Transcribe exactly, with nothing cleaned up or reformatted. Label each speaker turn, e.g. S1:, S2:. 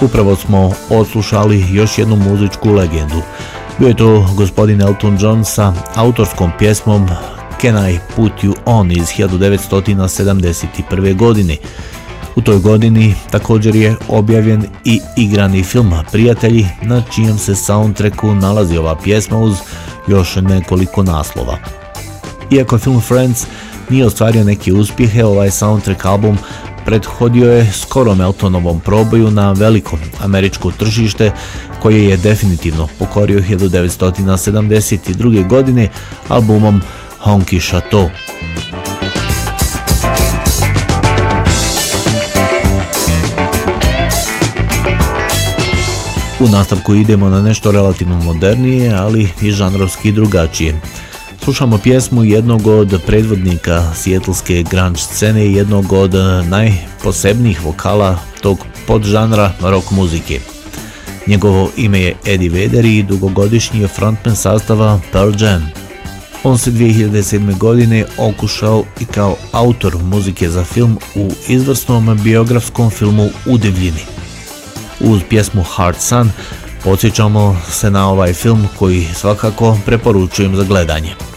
S1: Upravo smo odslušali još jednu muzičku legendu. Bio je to gospodin Elton John sa autorskom pjesmom Can I Put You On iz hiljadu devetsto sedamdeset prve. godine. U toj godini također je objavljen i igrani film Prijatelji, na čijem se soundtracku nalazi ova pjesma uz još nekoliko naslova. Iako film Friends nije ostvario neke uspjehe, ovaj soundtrack album prethodio je skorom Eltonovom proboju na veliko američko tržište, koje je definitivno pokorio hiljadu devetsto sedamdeset druge. godine albumom Honky Chateau. U nastavku idemo na nešto relativno modernije, ali i žanrovski drugačije. Slušamo pjesmu jednog od predvodnika sijetlske grunge scene i jednog od najposebnijih vokala tog podžanra rock muzike. Njegovo ime je Eddie Vedder i dugogodišnji je frontman sastava Pearl Jam. On se dvije hiljade sedme. godine okušao i kao autor muzike za film u izvrsnom biografskom filmu U divljini. Uz pjesmu Hard Sun podsjećamo se na ovaj film koji svakako preporučujem za gledanje.